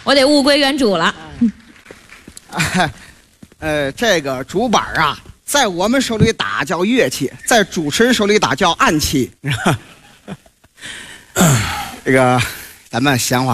我得物归原主了。 这个竹板啊，在我们手里打叫乐器，在主持人手里打叫暗器。这个咱们闲话